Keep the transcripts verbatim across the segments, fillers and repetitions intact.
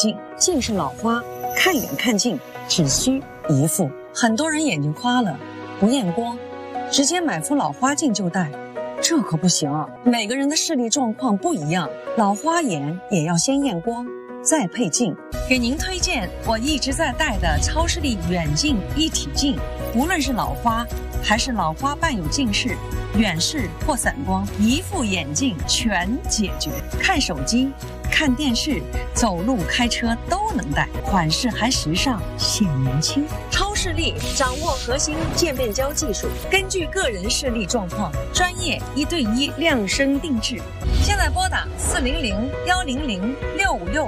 镜，镜是老花，看远看近只需一副。很多人眼睛花了不验光，直接买副老花镜就戴，这可不行啊！每个人的视力状况不一样，老花眼也要先验光再配镜。给您推荐我一直在戴的超视力远近一体镜，无论是老花还是老花伴有近视、远视或散光，一副眼镜全解决。看手机、看电视、走路、开车都能戴，款式还时尚显年轻。超视力掌握核心渐变焦技术，根据个人视力状况，专业一对一量身定制。现在拨打四零零幺零零六五六五。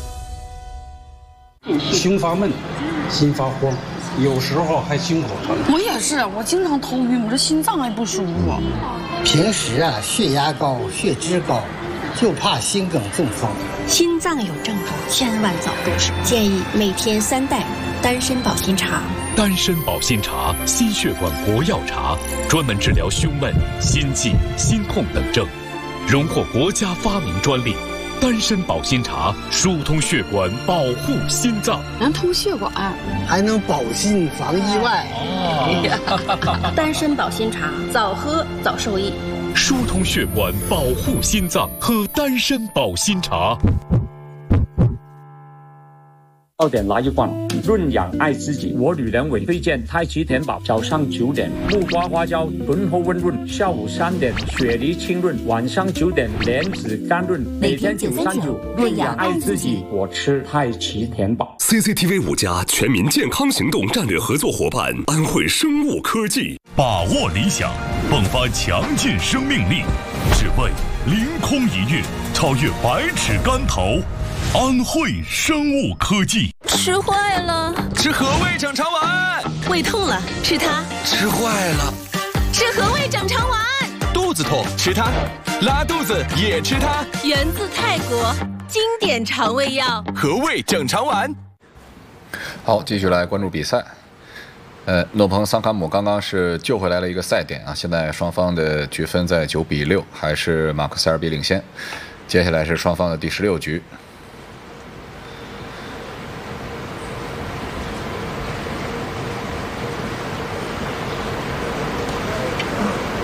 胸发闷，心发慌，有时候还心口疼。 我也是，我经常头晕，我这心脏还不舒服。 平时啊，血压高、血脂高，就怕心梗中风。 心脏有症状，千万早入手。建议每天三袋丹参保心茶。 丹参保心茶，心血管国药茶，专门治疗胸闷、心悸、心痛等症，荣获国家发明专利。丹参保心茶疏通血管，保护心脏， 能通血管， 还能保心防意外。 哦、丹参保心茶，早喝早受益。 疏通血管，保护心脏，喝丹参保心茶。 到点来一罐润养爱自己，我女人为推荐太极田宝，早上九点木瓜花椒润后温润，下午三点雪梨清润，晚上九点莲子甘润，每天九三九润养爱自己，我吃太极田宝。 C C T V 五家全民健康行动战略合作伙伴安慧生物科技， 把握理想，迸发强劲生命力，只为凌空一跃，超越百尺竿头。安慧生物科技。 吃坏了， 吃和味整肠丸。 胃痛了，吃它。 吃坏了， 吃和味整肠丸。 肚子痛，吃它。拉肚子也吃它。 源自泰国，经典肠胃药。 和味整肠丸。 好，继续来关注比赛。呃，诺彭桑卡姆刚刚是救回来了一个赛点啊，现在双方的局分在九比六，还是马克塞尔比领先。接下来是双方的第十六局。